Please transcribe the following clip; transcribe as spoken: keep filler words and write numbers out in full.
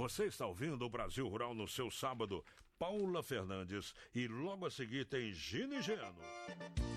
Você está ouvindo o Brasil Rural no seu sábado. Paula Fernandes e logo a seguir tem Gino e Geno.